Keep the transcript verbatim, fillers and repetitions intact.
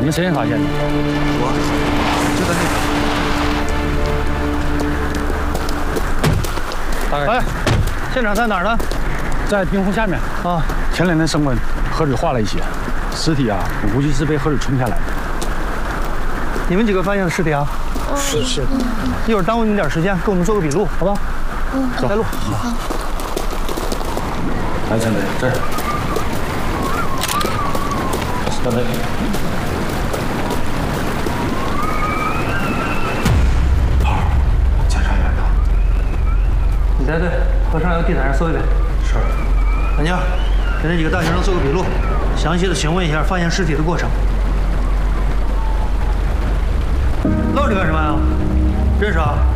你谁先发现的？ 我就在那边。 大概。 哎，现场在哪儿呢？ 在冰湖下面啊。 前两天升温，河水化了一些，尸体啊，我估计是被河水冲下来的。 你们几个发现的尸体啊？ 是是。 一会儿耽误你们点时间，给我们做个笔录，好吧？ 嗯， 走，带路。 好。 来，陈磊，这儿。陈磊。好，检查一下他。 你带队河上游地毯上搜一遍。 是。 南京，给那几个大学生做个笔录，详细的询问一下发现尸体的过程。愣着干什么呀？认识啊？